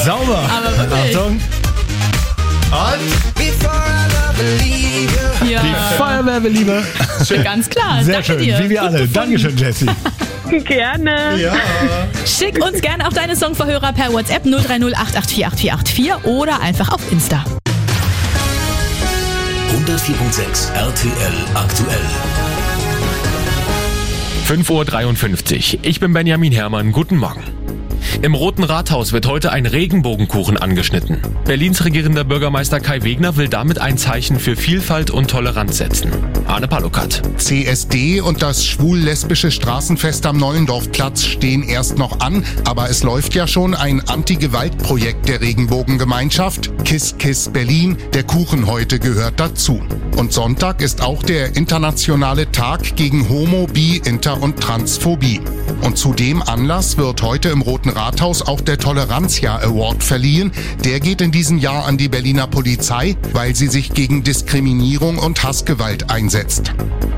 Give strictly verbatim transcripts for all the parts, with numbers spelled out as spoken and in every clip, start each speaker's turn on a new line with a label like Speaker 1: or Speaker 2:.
Speaker 1: Sauber.
Speaker 2: Aber wirklich.
Speaker 1: Achtung. Und?
Speaker 2: Ja.
Speaker 1: Die Feuerwehrliebe.
Speaker 2: Schön. Ganz klar.
Speaker 1: Sehr
Speaker 2: Danke
Speaker 1: schön,
Speaker 2: dir.
Speaker 1: wie wir
Speaker 2: Gut
Speaker 1: alle.
Speaker 2: gefunden.
Speaker 1: Dankeschön, Jessie.
Speaker 3: Gerne.
Speaker 1: Ja.
Speaker 2: Schick uns gerne auch deine Songverhörer per WhatsApp null drei null acht acht vier acht vier acht vier oder einfach auf Insta.
Speaker 4: hundertvier Komma sechs R T L aktuell.
Speaker 5: fünf Uhr dreiundfünfzig. Ich bin Benjamin Herrmann. Guten Morgen. Im Roten Rathaus wird heute ein Regenbogenkuchen angeschnitten. Berlins regierender Bürgermeister Kai Wegner will damit ein Zeichen für Vielfalt und Toleranz setzen. Arne Palukat.
Speaker 6: C S D und das schwul-lesbische Straßenfest am Neuendorfplatz stehen erst noch an, aber es läuft ja schon ein Anti-Gewalt-Projekt der Regenbogengemeinschaft. Kiss Kiss Berlin, der Kuchen heute gehört dazu. Und Sonntag ist auch der internationale Tag gegen Homo, Bi, Inter und Transphobie. Und zu dem Anlass wird heute im Roten Rathaus auch der Toleranzjahr Award verliehen. Der geht in diesem Jahr an die Berliner Polizei, weil sie sich gegen Diskriminierung und Hassgewalt einsetzt.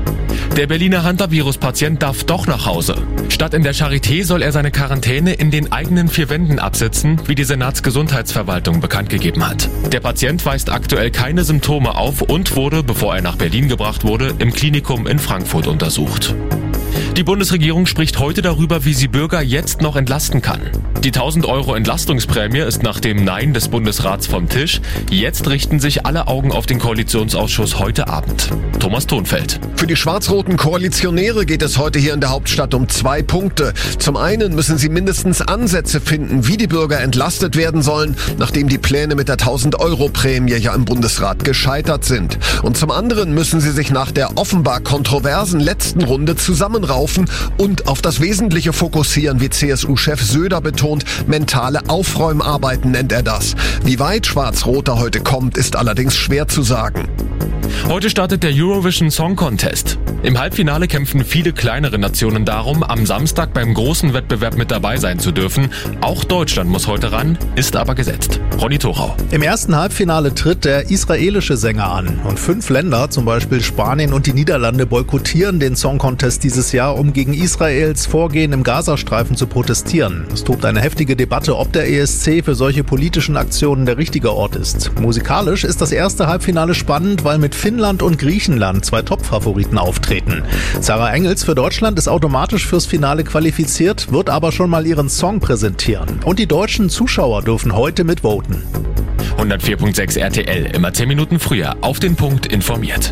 Speaker 5: Der Berliner Hantavirus-Patient darf doch nach Hause. Statt in der Charité soll er seine Quarantäne in den eigenen vier Wänden absitzen, wie die Senatsgesundheitsverwaltung bekannt gegeben hat. Der Patient weist aktuell keine Symptome auf und wurde, bevor er nach Berlin gebracht wurde, im Klinikum in Frankfurt untersucht. Die Bundesregierung spricht heute darüber, wie sie Bürger jetzt noch entlasten kann. Die tausend Euro Entlastungsprämie ist nach dem Nein des Bundesrats vom Tisch. Jetzt richten sich alle Augen auf den Koalitionsausschuss heute Abend. Thomas Thonfeld.
Speaker 7: Für die schwarz-roten Koalitionäre geht es heute hier in der Hauptstadt um zwei Punkte. Zum einen müssen sie mindestens Ansätze finden, wie die Bürger entlastet werden sollen, nachdem die Pläne mit der tausend Euro Prämie ja im Bundesrat gescheitert sind. Und zum anderen müssen sie sich nach der offenbar kontroversen letzten Runde zusammenraufen und auf das Wesentliche fokussieren, wie C S U-Chef Söder betont. Mentale Aufräumarbeiten nennt er das. Wie weit Schwarz-Roter heute kommt, ist allerdings schwer zu sagen.
Speaker 5: Heute startet der Eurovision Song Contest. Im Halbfinale kämpfen viele kleinere Nationen darum, am Samstag beim großen Wettbewerb mit dabei sein zu dürfen. Auch Deutschland muss heute ran, ist aber gesetzt. Ronny Thorau.
Speaker 8: Im ersten Halbfinale tritt der israelische Sänger an. Und fünf Länder, zum Beispiel Spanien und die Niederlande, boykottieren den Song Contest dieses Jahr, um gegen Israels Vorgehen im Gazastreifen zu protestieren. Es tobt eine heftige Debatte, ob der E S C für solche politischen Aktionen der richtige Ort ist. Musikalisch ist das erste Halbfinale spannend, weil mit Finnland und Griechenland zwei Top-Favoriten auftreten. Sarah Engels für Deutschland ist automatisch fürs Finale qualifiziert, wird aber schon mal ihren Song präsentieren. Und die deutschen Zuschauer dürfen heute mitvoten.
Speaker 5: hundertvier Komma sechs R T L, immer zehn Minuten früher, auf den Punkt informiert.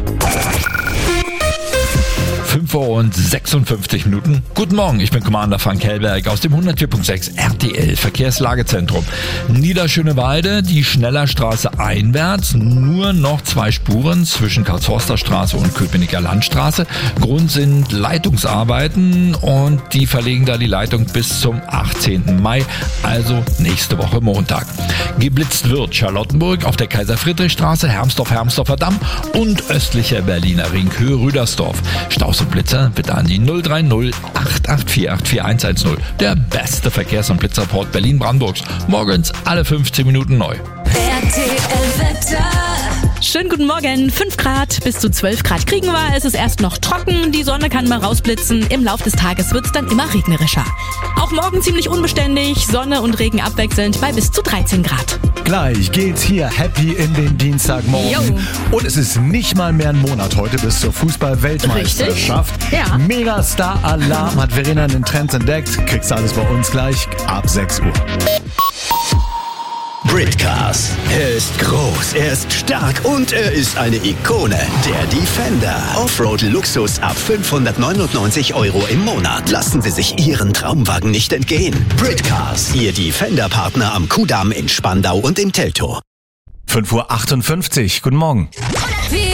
Speaker 1: fünf Uhr und sechsundfünfzig Minuten. Guten Morgen, ich bin Commander Frank Hellberg aus dem hundertvier Komma sechs R T L Verkehrslagezentrum. Niederschöneweide, die Schnellerstraße einwärts, nur noch zwei Spuren zwischen Karlshorster Straße und Köpenicker Landstraße. Grund sind Leitungsarbeiten und die verlegen da die Leitung bis zum achtzehnten Mai, also nächste Woche Montag. Geblitzt wird Charlottenburg auf der Kaiser-Friedrich-Straße, Hermsdorf-Hermsdorfer Damm und östlicher Berliner Ring, Höhe Rüdersdorf. Staus und Blitzer bitte an die null drei null acht acht vier acht vier eins eins null. Der beste Verkehrs- und Blitzreport Berlin-Brandenburgs. Morgens alle fünfzehn Minuten neu.
Speaker 9: R T L-Wetter.
Speaker 2: Schönen guten Morgen. fünf Grad bis zu zwölf Grad kriegen wir. Es ist erst noch trocken. Die Sonne kann mal rausblitzen. Im Lauf des Tages wird es dann immer regnerischer. Auch morgen ziemlich unbeständig. Sonne und Regen abwechselnd bei bis zu dreizehn Grad.
Speaker 1: Gleich geht's hier happy in den Dienstagmorgen.
Speaker 2: Jo.
Speaker 1: Und es ist nicht mal mehr ein Monat heute bis zur Fußball-Weltmeisterschaft.
Speaker 2: Richtig? Ja.
Speaker 1: Megastar-Alarm hat Verena in den Trends entdeckt. Kriegst alles bei uns gleich ab sechs Uhr.
Speaker 4: Britcars. Er ist groß, er ist stark und er ist eine Ikone. Der Defender. Offroad-Luxus ab fünfhundertneunundneunzig Euro im Monat. Lassen Sie sich Ihren Traumwagen nicht entgehen. Britcars. Ihr Defender-Partner am Kudamm in Spandau und in Teltow.
Speaker 1: fünf Uhr achtundfünfzig. Guten Morgen.
Speaker 9: Wir